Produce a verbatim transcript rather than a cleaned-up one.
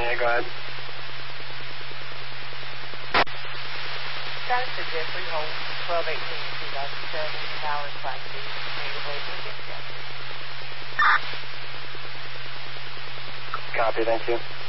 yeah, go ahead. Status of Jeffrey Holt, twelve eighteen two thousand seven, Tower Class B, native weight Lincoln, Jeffrey. Copy, thank you.